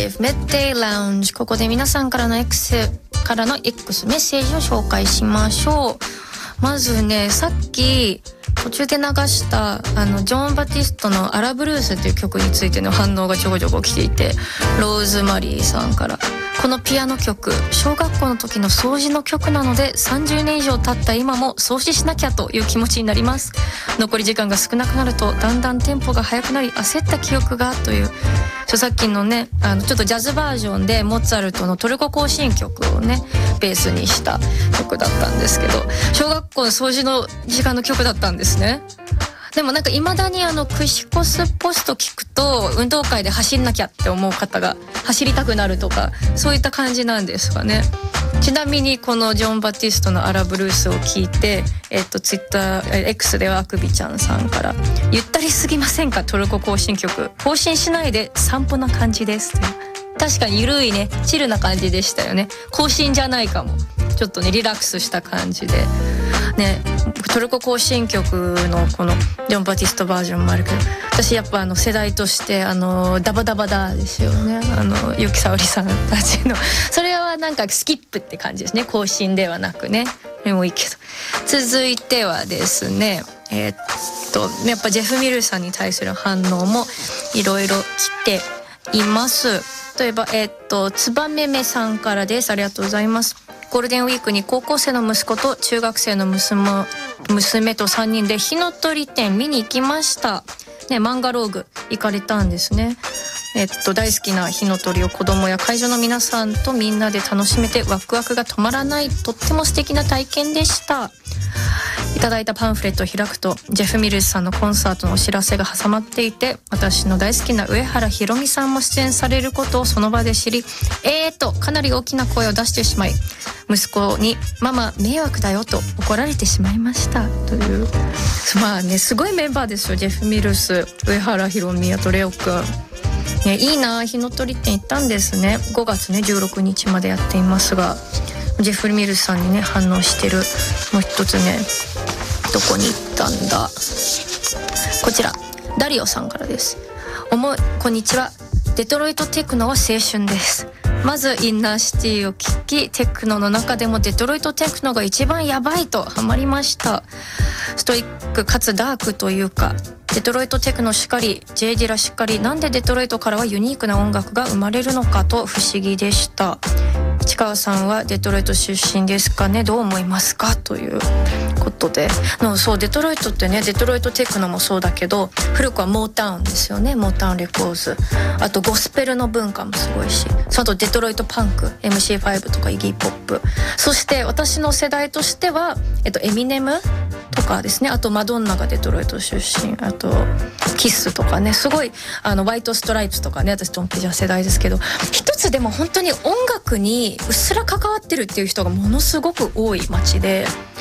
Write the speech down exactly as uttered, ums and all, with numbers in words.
ェイブ Midday Lounge。 ここで皆さんからの X からの X メッセージを紹介しましょう。まずね、さっき途中で流したあのジョン・バティストのアラブルースっていう曲についての反応がちょこちょこ来ていて、ローズマリーさんから、このピアノ曲小学校の時の掃除の曲なのでさんじゅうねん以上経った今も掃除しなきゃという気持ちになります。残り時間が少なくなるとだんだんテンポが速くなり焦った記憶がという、さっきのねあのちょっとジャズバージョンでモーツァルトのトルコ行進曲をねベースにした曲だったんですけど、小学校の掃除の時間の曲だったんですね。でもなんか未だにあのクシコスポスト聞くと運動会で走んなきゃって思う方が走りたくなるとか、そういった感じなんですかね。ちなみにこのジョン・バティストのアラブルースを聞いて、えっとツイッター X ではあくびちゃんさんから、ゆったりすぎませんかトルコ行進曲、更新しないで散歩な感じですという。確かにゆるいねチルな感じでしたよね。更新じゃないかも、ちょっとねリラックスした感じでね。トルコ行進曲のこのジョン・バティストバージョンもあるけど、私やっぱあの世代としてあのダバダバダですよね。あのゆきさおりさんたちのそれはなんかスキップって感じですね、更新ではなくね。でもいいけど、続いてはですね、えー、っとやっぱジェフ・ミルさんに対する反応もいろいろ来ています。例えばえー、っとつばめめさんからです。ありがとうございます。ゴールデンウィークに高校生の息子と中学生の娘、娘とさんにんで火の鳥展見に行きました、ね、マンガローグ行かれたんですね。えっと大好きな火の鳥を子供や会場の皆さんとみんなで楽しめてワクワクが止まらない、とっても素敵な体験でした。いただいたパンフレットを開くとジェフ・ミルスさんのコンサートのお知らせが挟まっていて、私の大好きな上原ひろみさんも出演されることをその場で知り、えーとかなり大きな声を出してしまい、息子にママ迷惑だよと怒られてしまいましたという。まあね、すごいメンバーですよ。ジェフ・ミルス、上原ひろみ、あとレオくん、ね、いいな。火の鳥展行ったんですね。ごがつねじゅうろくにちまでやっていますが、ジェフ・ミルスさんにね反応してる。もう一つね、どこに行ったんだ、こちらダリオさんからです。おもこんにちは。デトロイトテクノは青春です。まずインナーシティを聞き、テクノの中でもデトロイトテクノが一番やばいとハマりました。ストイックかつダークというか、デトロイトテクノしかり J ディラしかり、なんでデトロイトからはユニークな音楽が生まれるのかと不思議でした。市川さんはデトロイト出身ですかね、どう思いますかということでの。そう、デトロイトってね、デトロイトテクノもそうだけど、古くはモータウンですよね。モータウンレコーズ、あとゴスペルの文化もすごいし、その後デトロイトパンク エムシーファイブ とかイギーポップ、そして私の世代としては、えっと、エミネムとかですね、あとマドンナがデトロイト出身、あとキスとかね、すごいあのホワイトストライプとかね、私ドンピジャ世代ですけど、一つでも本当に音楽にうっすら関わってるっていう人がものすごく多い街で、